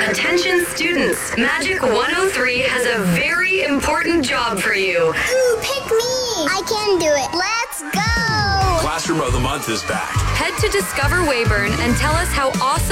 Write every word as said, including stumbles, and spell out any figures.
Attention students, Magic one oh three has a very important job for you. Ooh, pick me! I can do it. Let's go! Classroom of the Month is back. Head to Discover Weyburn and tell us how awesome